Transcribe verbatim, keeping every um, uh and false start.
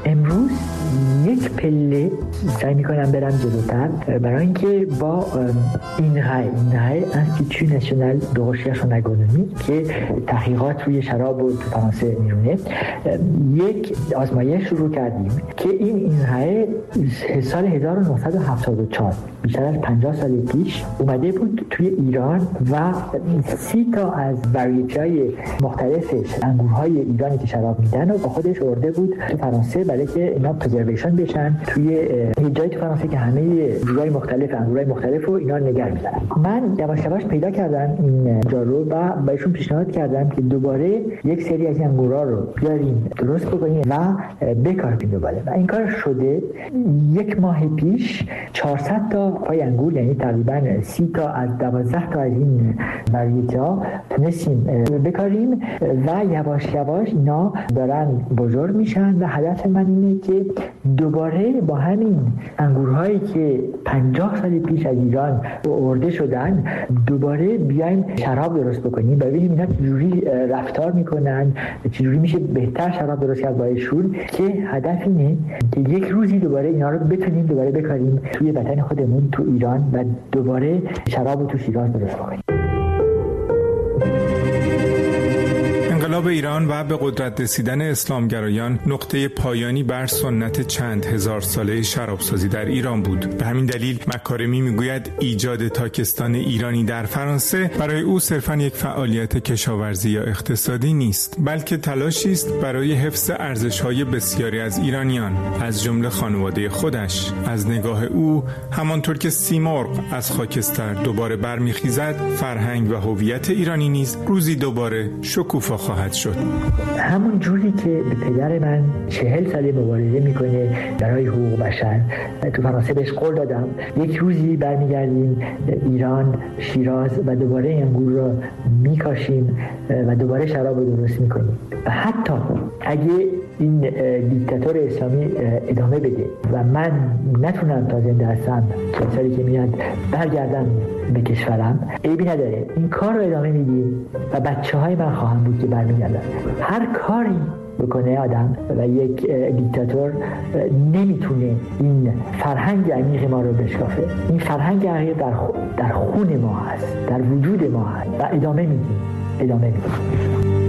امروز یک پله سعی میکنم برم جلوتر برای اینکه با اینهای اینهای انستیتو نشنال دو ریشرچ ان اگرونومی که تحقیقات روی شراب و تو فرانسه میرونه یک آزمایش شروع کردیم که این اینهای سال هزار و نهصد و هفتاد و چهار بیشتر از پنجاه سال پیش اومده بود توی ایران و سی تا از وریتی‌های مختلفش انگورهای ایرانی که شراب میدن و با خودش آورده بود تو فرانسه برای که اینا پرزرویشن بشن توی یه جای تو فرانسه که همه جورای مختلف انگورهای مختلف رو اینا نگه می‌دارن. من یواش یواش پیدا کردم این جارو و بهشون پیشنهاد کردم که دوباره یک سری از این انگورها رو بیاریم درست بکنیم و بکاریم دوباره و این کار شده. یک ماه پیش چهارصد تا پای انگور یعنی تقریبا سی تا از دوازده تا از این وریتی‌ها تونستیم بکاریم و یواش یواش اینا دارن بزرگ میشن و هدف من اینه که دوباره با همین انگورهایی که پنجاه سال پیش از ایران آورده شدن دوباره بیایم شراب درست بکنیم، ببینیم اینا چجوری رفتار میکنن، چجوری میشه بهتر شراب درست کرد بایشون، که هدف اینه که یک روزی دوباره اینا رو بتونیم دوباره بکاریم توی وطن خودمون تو ایران و دوباره شراب رو تو شیراز درست بکنیم. انقلاب ایران و به قدرت رسیدن اسلامگرایان نقطه پایانی بر سنت چند هزار ساله شرابسازی در ایران بود. به همین دلیل مکارمی میگوید ایجاد تاکستان ایرانی در فرانسه برای او صرفاً یک فعالیت کشاورزی یا اقتصادی نیست، بلکه تلاشی است برای حفظ ارزش‌های بسیاری از ایرانیان، از جمله خانواده خودش. از نگاه او همانطور که سیمرغ از خاکستر دوباره برمیخیزد، فرهنگ و هویت ایرانی نیز روزی دوباره شکوفا خواهد شد. همون جوری که به پدر من چهل ساله مبارزه میکنه برای حقوق بشر تو فرانسه بهش قول دادم یک روزی برمیگردیم ایران، شیراز و دوباره این انگور رو میکاشیم و دوباره شراب رو درست میکنیم و حتی اگه این دیکتاتور اسلامی ادامه بده و من نتونم تا زنده هستم چند سالی که میاد برگردم به کشورم، عیبی نداره، این کار رو ادامه میدیم و بچه های من خواهم بود که برمیگردن. هر کاری بکنه آدم و یک دیکتاتور نمیتونه این فرهنگ عمیق ما رو بشکافه. این فرهنگ عمیق در, در خون ما هست، در وجود ما هست و ادامه میدیم ادامه میدیم